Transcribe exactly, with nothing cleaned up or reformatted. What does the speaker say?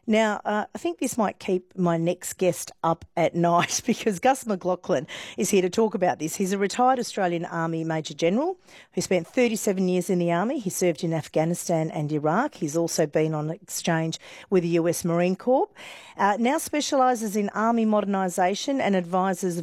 Now, uh, I think this might keep my next guest up at night because Gus McLachlan is here to talk about this. He's a retired Australian Army Major General who spent thirty-seven years in the Army. He served in Afghanistan and Iraq. He's also been on exchange with the U S Marine Corps. Uh, now specialises in Army modernisation and advises